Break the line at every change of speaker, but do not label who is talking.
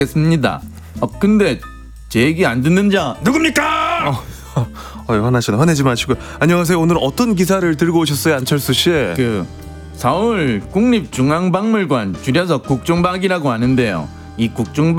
겠습니다. 근데 제 얘기 안 듣는 자 누굽니까?
화내지 마시고. 안녕하세요. 오늘 어떤 기사를 들고 오셨어요, 안철수 씨?
서울 국립중앙박물관, 줄여서 국중박이라고 하는데요. 이 국중박